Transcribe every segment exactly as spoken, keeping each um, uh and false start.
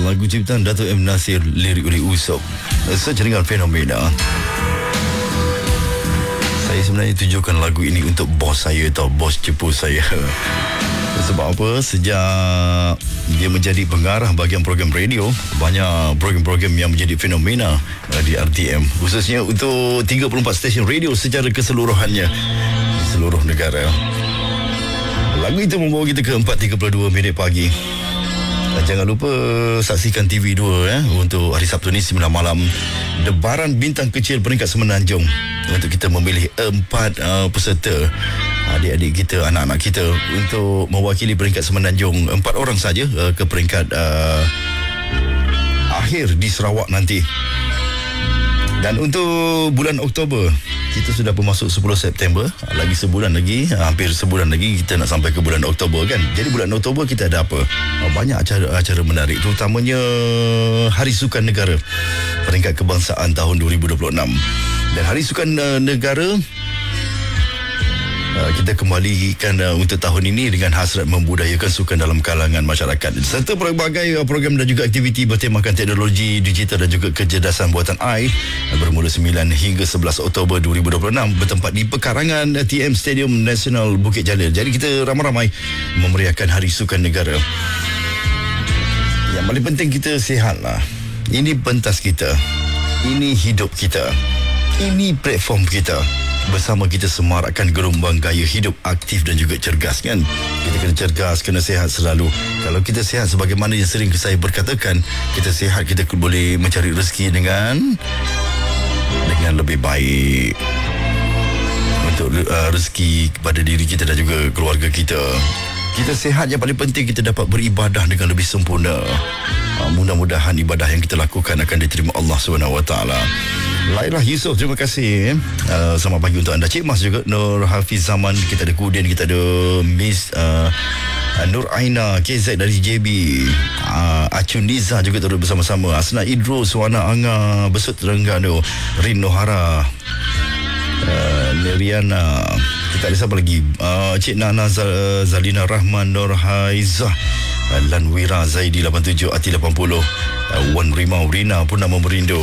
Lagu ciptaan Dato' M. Nasir, lirik oleh Usop. Sejaringan fenomena. Saya sebenarnya tujukan lagu ini untuk bos saya atau bos cepu saya. Sebab apa? Sejak dia menjadi pengarah bahagian program radio, banyak program-program yang menjadi fenomena di R T M, khususnya untuk tiga puluh empat stesen radio secara keseluruhannya di seluruh negara. Lagu itu membawa kita ke empat tiga puluh dua minit pagi. Dan jangan lupa saksikan T V dua eh, untuk hari Sabtu ni sembilan malam, debaran bintang kecil peringkat semenanjung, untuk kita memilih empat uh, peserta, adik-adik kita, anak-anak kita, untuk mewakili peringkat semenanjung. Empat orang saja uh, ke peringkat uh, akhir di Sarawak nanti. Dan untuk bulan Oktober, kita sudah bermasuk sepuluh September. Lagi sebulan lagi, hampir sebulan lagi kita nak sampai ke bulan Oktober kan. Jadi bulan Oktober kita ada apa? Banyak acara-acara menarik, terutamanya Hari Sukan Negara, peringkat kebangsaan tahun dua ribu dua puluh enam. Dan Hari Sukan uh, Negara, uh, kita kembalikan uh, untuk tahun ini dengan hasrat membudayakan sukan dalam kalangan masyarakat, serta pelbagai uh, program dan juga aktiviti bertemakan teknologi digital dan juga kecerdasan buatan A I, uh, bermula sembilan hingga sebelas Oktober dua ribu dua puluh enam, bertempat di pekarangan uh, T M Stadium Nasional Bukit Jalil. Jadi kita ramai-ramai memeriahkan Hari Sukan Negara. Yang paling penting kita sihat lah. Ini pentas kita, ini hidup kita, ini platform kita. Bersama kita semarakkan gelombang gaya hidup aktif dan juga cergas kan. Kita kena cergas, kena sihat selalu. Kalau kita sihat, sebagaimana yang sering saya berkatakan, kita sihat, kita boleh mencari rezeki dengan dengan lebih baik, untuk uh, rezeki kepada diri kita dan juga keluarga kita. Kita sihat, yang paling penting kita dapat beribadah dengan lebih sempurna. Uh, mudah-mudahan ibadah yang kita lakukan akan diterima Allah subhanahu wa taala. Laila Yusof, terima kasih. Uh, selamat pagi untuk anda. Cik Mas juga, Nur Hafiz Zaman, kita ada Kudin, kita ada Miss uh, Nur Aina K Z dari J B, uh, Acun Niza juga turut bersama-sama, Asna Idrus, Wana Anga Besut Terengganu, Rin Nohara, uh, Neriana, kita ada siapa lagi, uh, Cik Nana Zal- Zalina Rahman, Nur Haizah, uh, Lanwira Zaidi lapan tujuh, Ati lapan puluh, uh, Wan Rimau, Rina pun nama Merindo,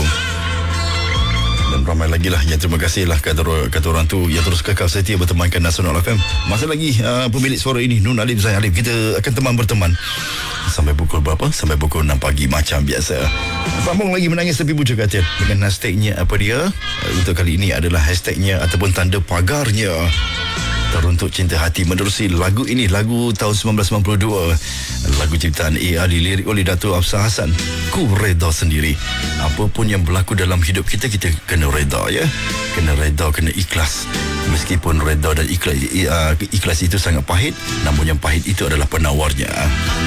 dan ramai lagi lah. Yang terima kasih lah kata, kata orang tu yang terus kekal setia bertemankan Nasional F M. Masa lagi uh, pemilik suara ini, Nun Alim Zain Alim, kita akan teman berteman sampai pukul berapa? Sampai pukul enam pagi macam biasa. Sambung lagi menangis tapi bujuk hati dengan hashtagnya apa dia? Uh, untuk kali ini adalah hashtagnya ataupun tanda pagarnya Teruntuk Cinta Hati, menerusi lagu ini, lagu tahun sembilan belas sembilan puluh dua, lagu ciptaan A R, dilirik oleh Dato' Afsar Hassan. Ku reda sendiri. Apapun yang berlaku dalam hidup kita, kita kena reda ya. Kena reda, kena ikhlas. Meskipun reda dan ikhlas, ikhlas itu sangat pahit, namun yang pahit itu adalah penawarnya.